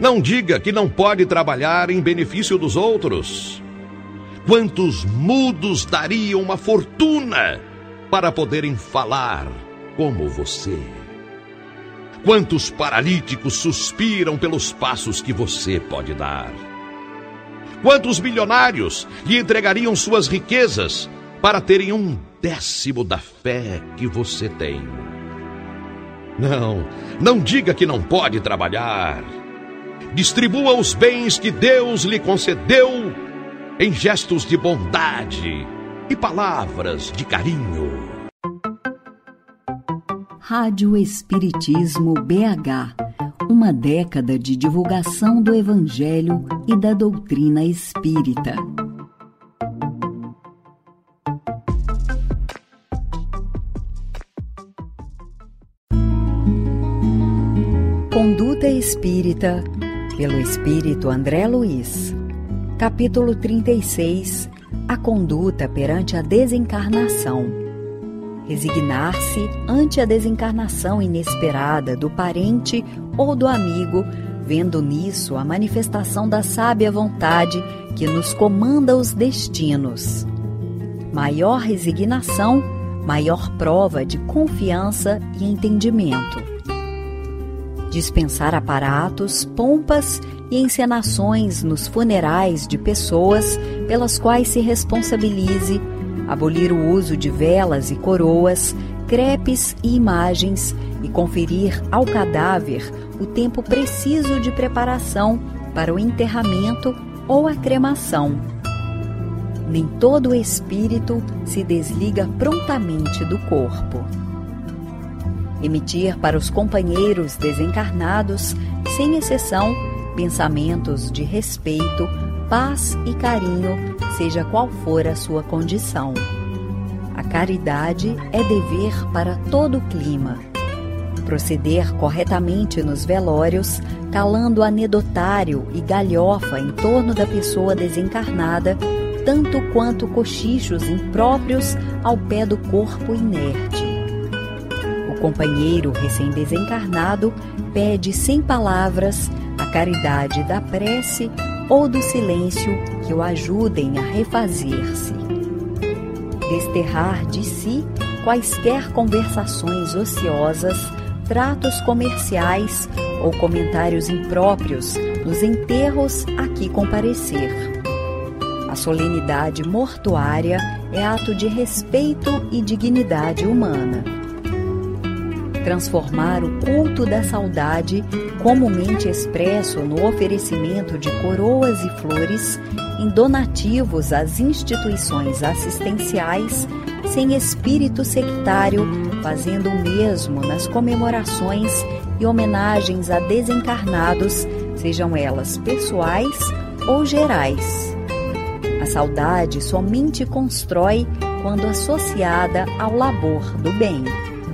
Não diga que não pode trabalhar em benefício dos outros. Quantos mudos dariam uma fortuna para poderem falar como você? Quantos paralíticos suspiram pelos passos que você pode dar? Quantos milionários lhe entregariam suas riquezas para terem 1/10 da fé que você tem? Não diga que não pode trabalhar. Distribua os bens que Deus lhe concedeu em gestos de bondade e palavras de carinho. Rádio Espiritismo BH, uma década de divulgação do Evangelho e da doutrina espírita. Conduta Espírita, pelo Espírito André Luiz. Capítulo 36. A conduta perante a desencarnação. Resignar-se ante a desencarnação inesperada do parente ou do amigo, vendo nisso a manifestação da sábia vontade que nos comanda os destinos. Maior resignação, maior prova de confiança e entendimento. Dispensar aparatos, pompas e encenações nos funerais de pessoas pelas quais se responsabilize, abolir o uso de velas e coroas, crepes e imagens e conferir ao cadáver o tempo preciso de preparação para o enterramento ou a cremação. Nem todo espírito se desliga prontamente do corpo. Emitir para os companheiros desencarnados, sem exceção, pensamentos de respeito, paz e carinho, seja qual for a sua condição. A caridade é dever para todo o clima. Proceder corretamente nos velórios, calando anedotário e galhofa em torno da pessoa desencarnada, tanto quanto cochichos impróprios ao pé do corpo inerte. O companheiro recém-desencarnado pede sem palavras a caridade da prece ou do silêncio que o ajudem a refazer-se. Desterrar de si quaisquer conversações ociosas, tratos comerciais ou comentários impróprios nos enterros a que comparecer. A solenidade mortuária é ato de respeito e dignidade humana. Transformar o culto da saudade, comumente expresso no oferecimento de coroas e flores, em donativos às instituições assistenciais, sem espírito sectário, fazendo o mesmo nas comemorações e homenagens a desencarnados, sejam elas pessoais ou gerais. A saudade somente constrói quando associada ao labor do bem.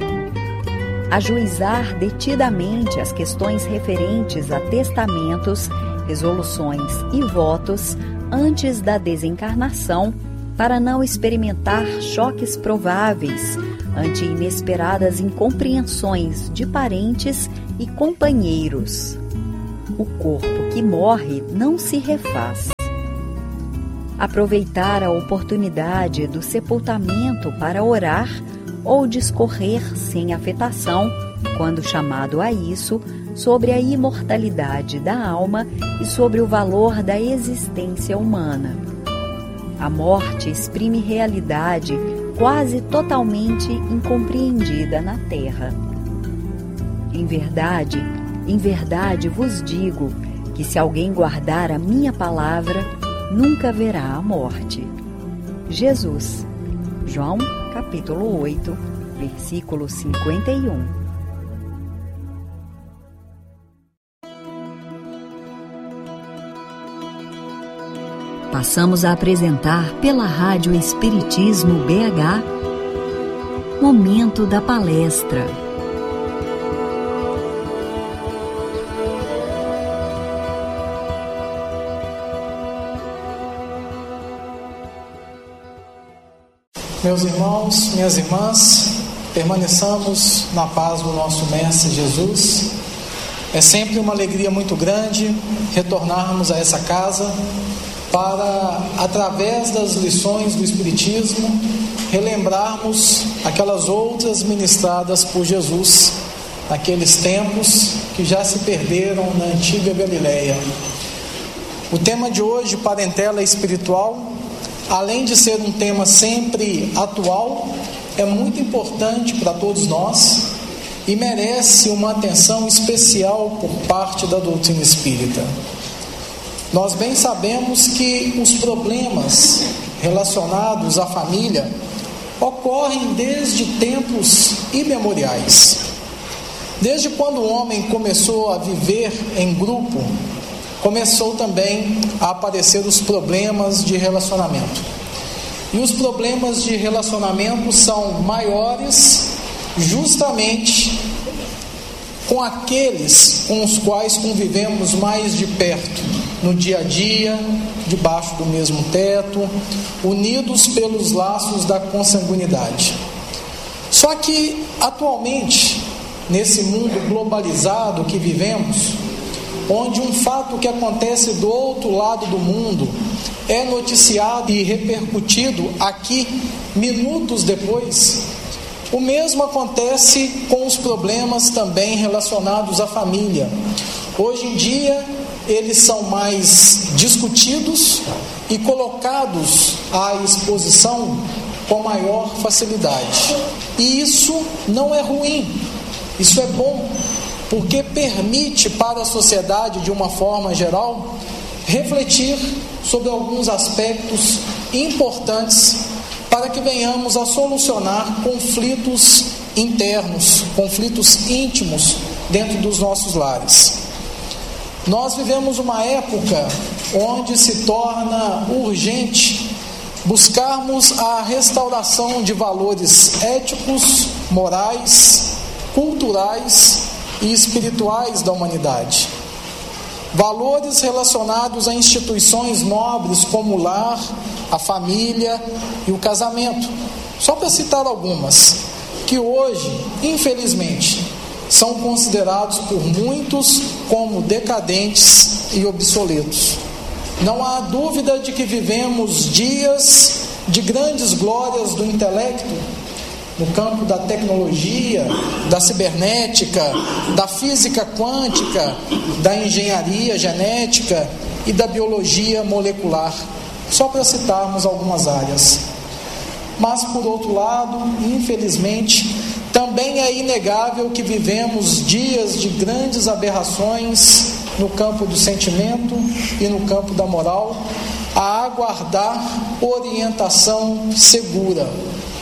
Ajuizar detidamente as questões referentes a testamentos, resoluções e votos antes da desencarnação, para não experimentar choques prováveis ante inesperadas incompreensões de parentes e companheiros. O corpo que morre não se refaz. Aproveitar a oportunidade do sepultamento para orar ou discorrer sem afetação, quando chamado a isso, sobre a imortalidade da alma e sobre o valor da existência humana. A morte exprime realidade quase totalmente incompreendida na terra. Em verdade vos digo que se alguém guardar a minha palavra, nunca verá a morte. Jesus, João, capítulo 8, versículo 51. Passamos a apresentar pela Rádio Espiritismo BH, Momento da Palestra. Meus irmãos, minhas irmãs, permaneçamos na paz do nosso Mestre Jesus, É sempre uma alegria muito grande retornarmos a essa casa para, através das lições do Espiritismo, relembrarmos aquelas outras ministradas por Jesus naqueles tempos que já se perderam na antiga Galileia. O tema de hoje, parentela espiritual, além de ser um tema sempre atual, é muito importante para todos nós e merece uma atenção especial por parte da doutrina espírita. Nós bem sabemos que os problemas relacionados à família ocorrem desde tempos imemoriais. Desde quando o homem começou a viver em grupo, começou também a aparecer os problemas de relacionamento. E os problemas de relacionamento são maiores justamente com aqueles com os quais convivemos mais de perto, no dia a dia, debaixo do mesmo teto, unidos pelos laços da consanguinidade. Só que, atualmente, nesse mundo globalizado que vivemos, onde um fato que acontece do outro lado do mundo é noticiado e repercutido aqui, minutos depois, o mesmo acontece com os problemas também relacionados à família. Hoje em dia, eles são mais discutidos e colocados à exposição com maior facilidade. E isso não é ruim, isso é bom, porque permite para a sociedade, de uma forma geral, refletir sobre alguns aspectos importantes para que venhamos a solucionar conflitos internos, conflitos íntimos dentro dos nossos lares. Nós vivemos uma época onde se torna urgente buscarmos a restauração de valores éticos, morais, culturais e espirituais da humanidade. Valores relacionados a instituições nobres como o lar, a família e o casamento. Só para citar algumas, que hoje, infelizmente, são considerados por muitos como decadentes e obsoletos. Não há dúvida de que vivemos dias de grandes glórias do intelecto, no campo da tecnologia, da cibernética, da física quântica, da engenharia genética e da biologia molecular, só para citarmos algumas áreas. Mas, por outro lado, infelizmente, também é inegável que vivemos dias de grandes aberrações no campo do sentimento e no campo da moral, a aguardar orientação segura.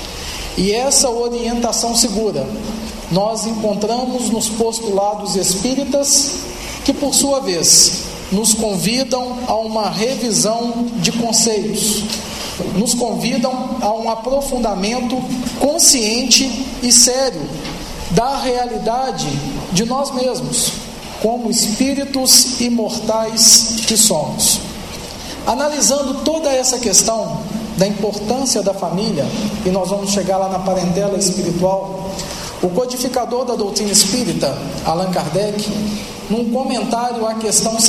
E essa orientação segura nós encontramos nos postulados espíritas, que por sua vez nos convidam a uma revisão de conceitos, nos convidam a um aprofundamento consciente e sério da realidade de nós mesmos, como espíritos imortais que somos. Analisando toda essa questão da importância da família, e nós vamos chegar lá na parentela espiritual, o codificador da doutrina espírita, Allan Kardec, num comentário à questão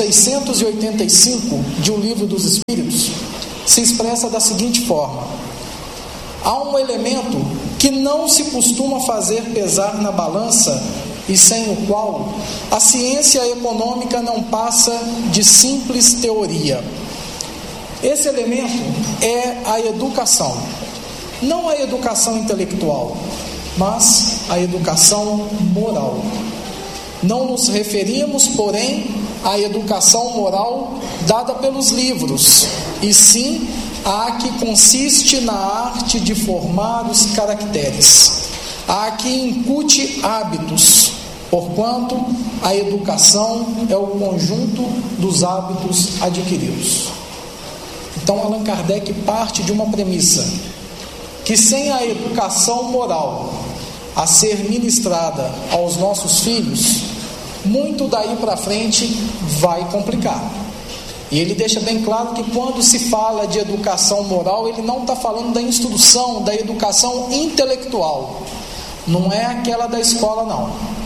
685 de O Livro dos Espíritos, se expressa da seguinte forma: há um elemento que não se costuma fazer pesar na balança e sem o qual a ciência econômica não passa de simples teoria. Esse elemento é a educação. Não a educação intelectual, mas a educação moral. Não nos referimos, porém, à educação moral dada pelos livros, e sim à que consiste na arte de formar os caracteres, à que incute hábitos, porquanto a educação é o conjunto dos hábitos adquiridos. Então, Allan Kardec parte de uma premissa, que sem a educação moral a ser ministrada aos nossos filhos, muito daí para frente vai complicar. E ele deixa bem claro que quando se fala de educação moral, ele não está falando da instrução, da educação intelectual. Não é aquela da escola, não.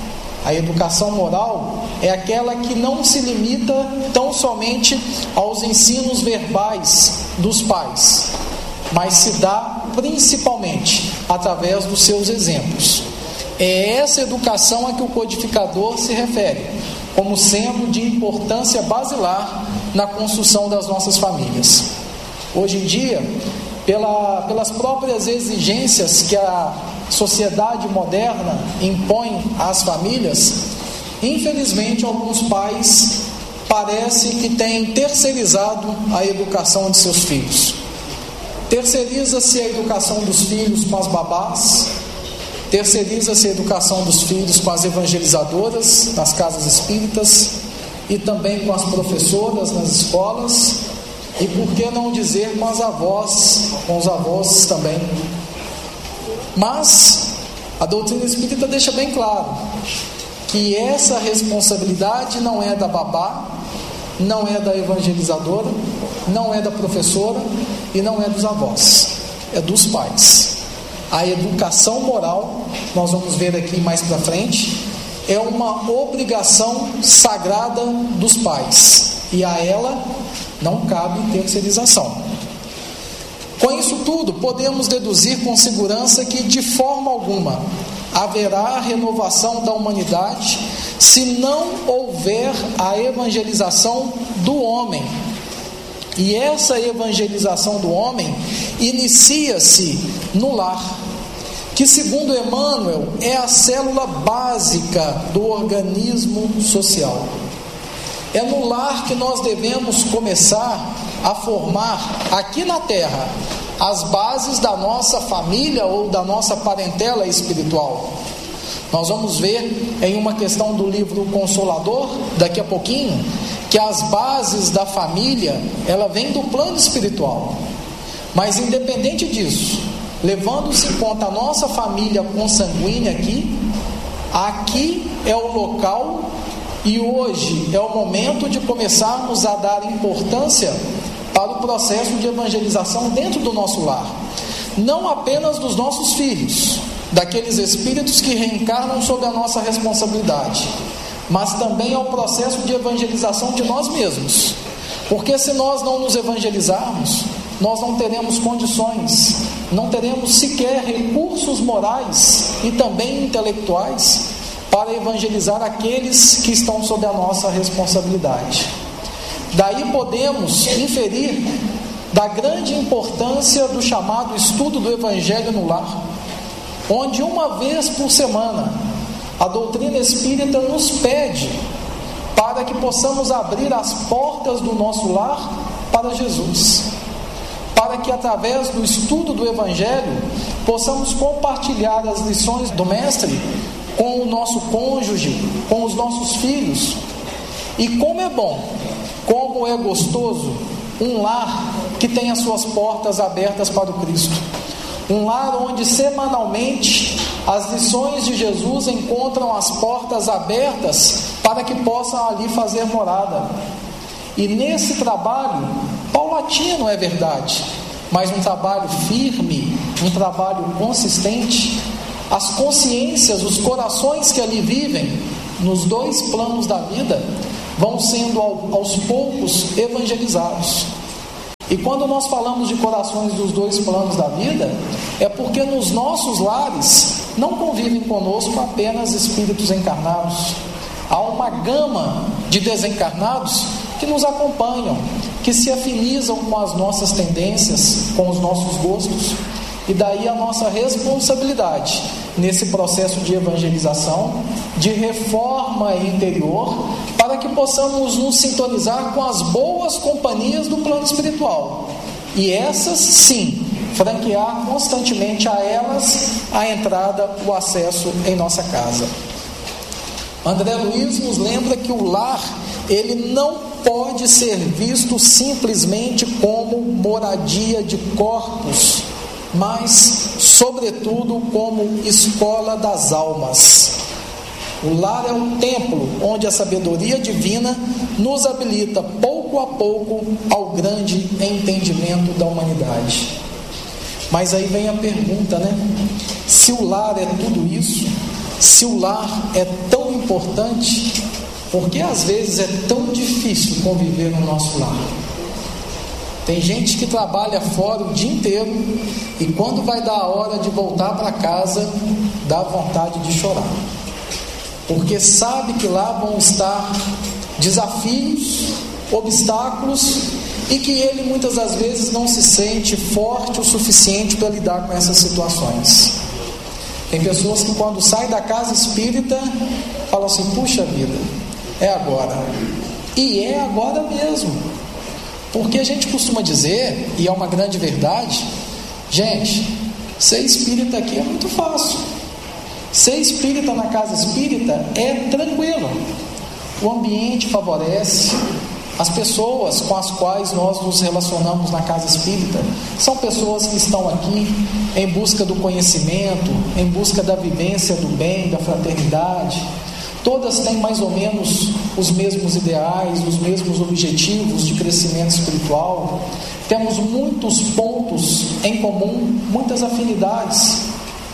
A educação moral é aquela que não se limita tão somente aos ensinos verbais dos pais, mas se dá principalmente através dos seus exemplos. É essa educação a que o codificador se refere, como sendo de importância basilar na construção das nossas famílias. Hoje em dia, pelas próprias exigências que a sociedade moderna impõe às famílias, infelizmente alguns pais parece que têm terceirizado a educação de seus filhos. Terceiriza-se a educação dos filhos com as babás, terceiriza-se a educação dos filhos com as evangelizadoras nas casas espíritas e também com as professoras nas escolas, e por que não dizer com as avós, com os avós também. Mas a doutrina espírita deixa bem claro que essa responsabilidade não é da babá, não é da evangelizadora, não é da professora e não é dos avós, é dos pais. A educação moral, nós vamos ver aqui mais para frente, é uma obrigação sagrada dos pais, e a ela não cabe terceirização. Com isso tudo, podemos deduzir com segurança que de forma alguma haverá renovação da humanidade se não houver a evangelização do homem. E essa evangelização do homem inicia-se no lar, que segundo Emmanuel é a célula básica do organismo social. É no lar que nós devemos começar a formar aqui na terra as bases da nossa família ou da nossa parentela espiritual. Nós vamos ver em uma questão do livro Consolador, daqui a pouquinho, que as bases da família, ela vem do plano espiritual. Mas independente disso, levando-se em conta a nossa família consanguínea aqui é o local e hoje é o momento de começarmos a dar importância para o processo de evangelização dentro do nosso lar. Não apenas dos nossos filhos, daqueles espíritos que reencarnam sob a nossa responsabilidade, mas também ao processo de evangelização de nós mesmos. Porque se nós não nos evangelizarmos, nós não teremos condições, não teremos sequer recursos morais e também intelectuais para evangelizar aqueles que estão sob a nossa responsabilidade. Daí podemos inferir da grande importância do chamado estudo do Evangelho no lar, onde uma vez por semana a doutrina espírita nos pede para que possamos abrir as portas do nosso lar para Jesus, para que através do estudo do Evangelho possamos compartilhar as lições do Mestre com o nosso cônjuge, com os nossos filhos. E como é bom, como é gostoso um lar que tem as suas portas abertas para o Cristo, um lar onde semanalmente as lições de Jesus encontram as portas abertas para que possam ali fazer morada. E nesse trabalho paulatino, é verdade, mas um trabalho firme, um trabalho consistente, as consciências, os corações que ali vivem nos dois planos da vida vão sendo aos poucos evangelizados. E quando nós falamos de corações dos dois planos da vida, é porque nos nossos lares não convivem conosco apenas espíritos encarnados. Há uma gama de desencarnados que nos acompanham, que se afinizam com as nossas tendências, com os nossos gostos. E daí a nossa responsabilidade nesse processo de evangelização, de reforma interior, para que possamos nos sintonizar com as boas companhias do plano espiritual. E essas, sim, franquear constantemente a elas a entrada, o acesso em nossa casa. André Luiz nos lembra que o lar, ele não pode ser visto simplesmente como moradia de corpos, mas, sobretudo, como escola das almas. O lar é um templo onde a sabedoria divina nos habilita, pouco a pouco, ao grande entendimento da humanidade. Mas aí vem a pergunta, né? Se o lar é tudo isso, se o lar é tão importante, por que às vezes é tão difícil conviver no nosso lar? Tem gente que trabalha fora o dia inteiro e quando vai dar a hora de voltar para casa, dá vontade de chorar, porque sabe que lá vão estar desafios, obstáculos, e que ele muitas das vezes não se sente forte o suficiente para lidar com essas situações. Tem pessoas que quando saem da casa espírita falam assim: puxa vida, é agora. E é agora mesmo, porque a gente costuma dizer, e é uma grande verdade, gente, ser espírita aqui é muito fácil. Ser espírita na casa espírita é tranquilo, o ambiente favorece. As pessoas com as quais nós nos relacionamos na casa espírita são pessoas que estão aqui em busca do conhecimento, em busca da vivência do bem, da fraternidade. Todas têm mais ou menos os mesmos ideais, os mesmos objetivos de crescimento espiritual. Temos muitos pontos em comum, muitas afinidades.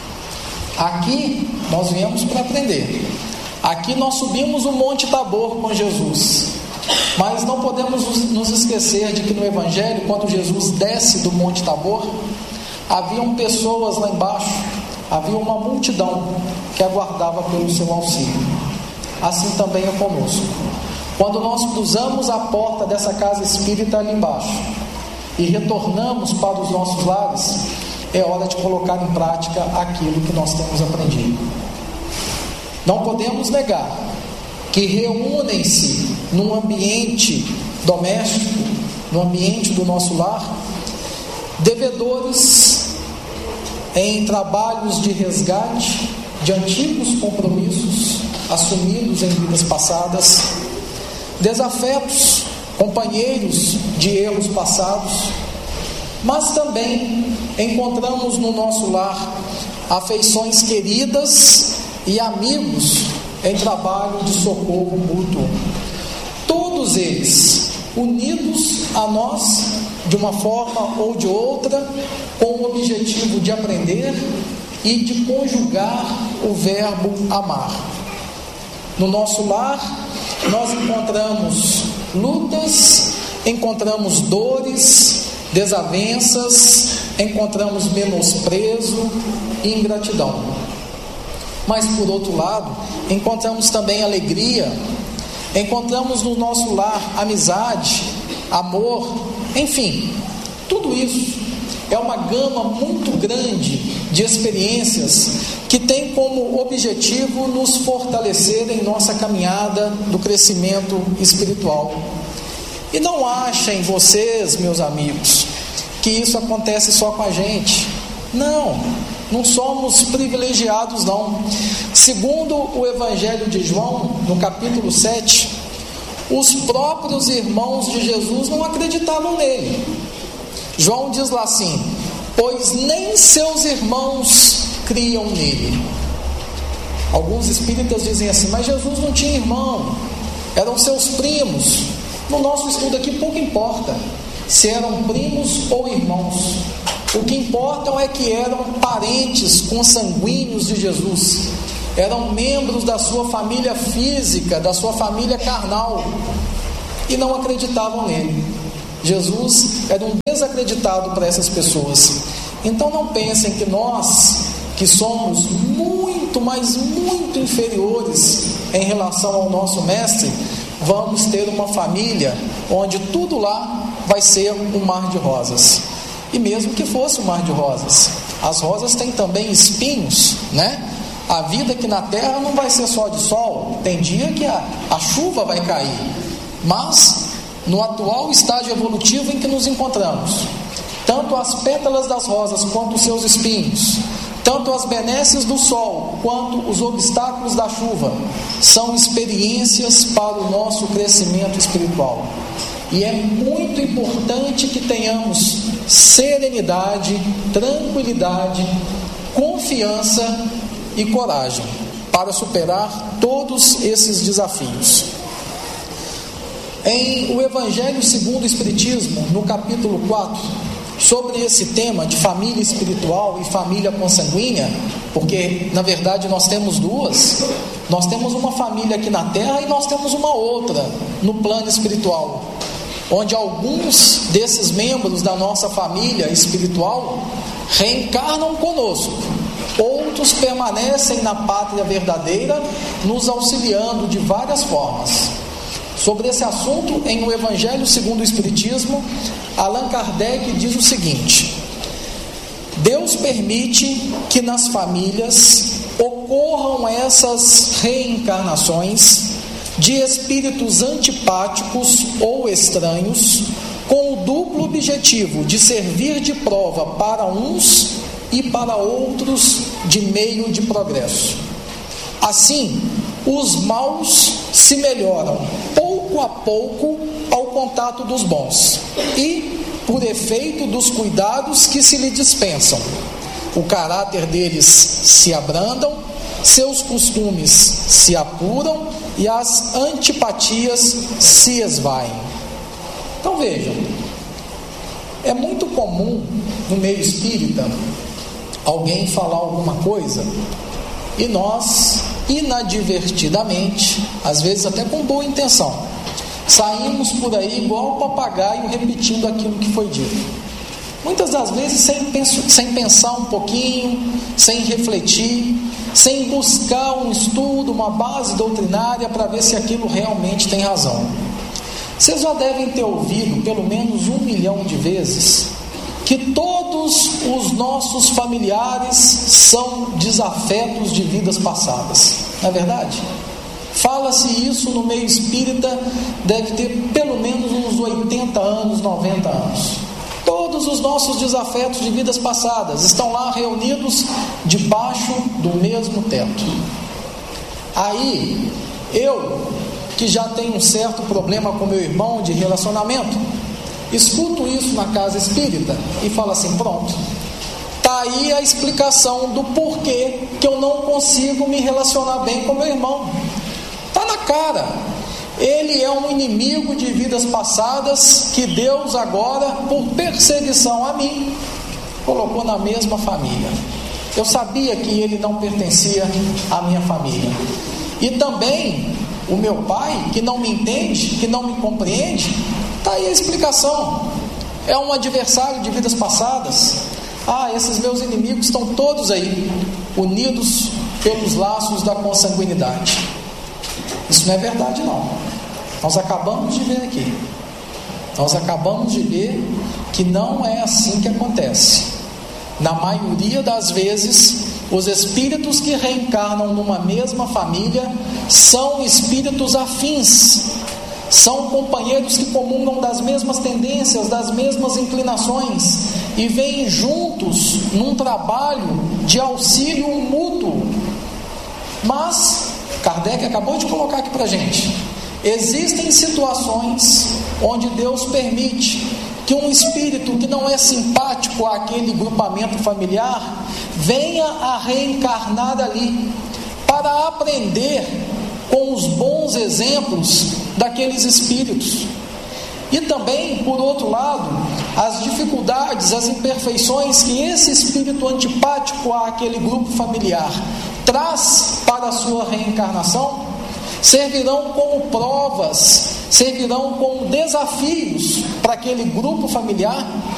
Aqui nós viemos para aprender. Aqui nós subimos o Monte Tabor com Jesus. Mas não podemos nos esquecer de que no Evangelho, quando Jesus desce do Monte Tabor, haviam pessoas lá embaixo, havia uma multidão que aguardava pelo seu auxílio. Assim também é conosco. Quando nós cruzamos a porta dessa casa espírita ali embaixo e retornamos para os nossos lares, é hora de colocar em prática aquilo que nós temos aprendido. Não podemos negar que reúnem-se num ambiente doméstico, no ambiente do nosso lar, devedores em trabalhos de resgate de antigos compromissos assumidos em vidas passadas, desafetos, companheiros de erros passados, mas também encontramos no nosso lar afeições queridas e amigos em trabalho de socorro mútuo. Todos eles unidos a nós de uma forma ou de outra, com o objetivo de aprender e de conjugar o verbo amar. No nosso lar, nós encontramos lutas, encontramos dores, desavenças, encontramos menosprezo e ingratidão. Mas, por outro lado, encontramos também alegria, encontramos no nosso lar amizade, amor, enfim, tudo isso é uma gama muito grande de experiências que tem como objetivo nos fortalecer em nossa caminhada do crescimento espiritual. E não achem vocês, meus amigos, que isso acontece só com a gente. Não somos privilegiados, não. Segundo o Evangelho de João, no capítulo 7, os próprios irmãos de Jesus não acreditavam nele. João diz lá assim: pois nem seus irmãos criam nele. Alguns espíritas dizem assim: mas Jesus não tinha irmão, eram seus primos. No nosso estudo aqui pouco importa se eram primos ou irmãos. O que importa é que eram parentes consanguíneos de Jesus, eram membros da sua família física, da sua família carnal, e não acreditavam nele. Jesus era um desacreditado para essas pessoas. Então não pensem que nós, que somos muito, mas muito inferiores em relação ao nosso mestre, vamos ter uma família onde tudo lá vai ser um mar de rosas. E mesmo que fosse um mar de rosas, as rosas têm também espinhos, né? A vida aqui na terra não vai ser só de sol, tem dia que a chuva vai cair, mas no atual estágio evolutivo em que nos encontramos, tanto as pétalas das rosas quanto os seus espinhos, tanto as benesses do sol quanto os obstáculos da chuva, são experiências para o nosso crescimento espiritual. E é muito importante que tenhamos serenidade, tranquilidade, confiança e coragem para superar todos esses desafios. Em o Evangelho segundo o Espiritismo, no capítulo 4, sobre esse tema de família espiritual e família consanguínea, porque na verdade nós temos duas. Nós temos uma família aqui na terra e nós temos uma outra no plano espiritual, onde alguns desses membros da nossa família espiritual reencarnam conosco, outros permanecem na pátria verdadeira, nos auxiliando de várias formas. Sobre esse assunto, em O Evangelho segundo o Espiritismo, Allan Kardec diz o seguinte: Deus permite que nas famílias ocorram essas reencarnações de espíritos antipáticos ou estranhos, com o duplo objetivo de servir de prova para uns e para outros de meio de progresso. Assim, os maus se melhoram pouco a pouco ao contato dos bons e, por efeito dos cuidados que se lhe dispensam, o caráter deles se abrandam, seus costumes se apuram e as antipatias se esvaem. Então vejam, é muito comum no meio espírita alguém falar alguma coisa e nós, inadvertidamente, às vezes até com boa intenção, saímos por aí igual o papagaio repetindo aquilo que foi dito. Muitas das vezes sem pensar um pouquinho, sem refletir, sem buscar um estudo, uma base doutrinária para ver se aquilo realmente tem razão. Vocês já devem ter ouvido pelo menos 1 milhão de vezes que todos os nossos familiares são desafetos de vidas passadas. Não é verdade? Fala-se isso no meio espírita, deve ter pelo menos uns 80 anos, 90 anos. Todos os nossos desafetos de vidas passadas estão lá reunidos debaixo do mesmo teto. Aí, eu, que já tenho um certo problema com meu irmão de relacionamento, escuto isso na casa espírita e falo assim: pronto, está aí a explicação do porquê que eu não consigo me relacionar bem com meu irmão. Está na cara. Ele é um inimigo de vidas passadas que Deus agora, por perseguição a mim, colocou na mesma família. Eu sabia que ele não pertencia à minha família. E também o meu pai, que não me entende, que não me compreende, está aí a explicação. É um adversário de vidas passadas. Esses meus inimigos estão todos aí, unidos pelos laços da consanguinidade. Isso não é verdade, não. Nós acabamos de ver aqui. Nós acabamos de ver que não é assim que acontece. Na maioria das vezes, os espíritos que reencarnam numa mesma família são espíritos afins. São companheiros que comungam das mesmas tendências, das mesmas inclinações e vêm juntos num trabalho de auxílio mútuo. Mas Kardec acabou de colocar aqui para a gente: existem situações onde Deus permite que um espírito que não é simpático àquele grupamento familiar venha a reencarnar ali para aprender com os bons exemplos daqueles espíritos. E também, por outro lado, as dificuldades, as imperfeições que esse espírito antipático àquele grupo familiar traz para a sua reencarnação servirão como provas, servirão como desafios para aquele grupo familiar